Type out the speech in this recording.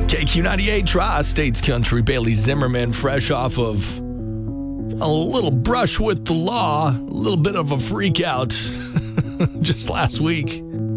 KQ98 Tri-States Country. Bailey Zimmerman, fresh off of a little brush with the law, a little bit of a freak out just last week.